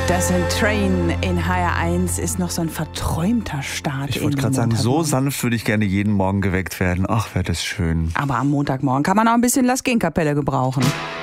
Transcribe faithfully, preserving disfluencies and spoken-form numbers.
Das sind Train in H R eins, ist noch so ein verträumter Start. Ich wollte gerade sagen, so sanft würde ich gerne jeden Morgen geweckt werden. Ach, wäre das schön. Aber am Montagmorgen kann man auch ein bisschen Las Gen-Kapelle gebrauchen.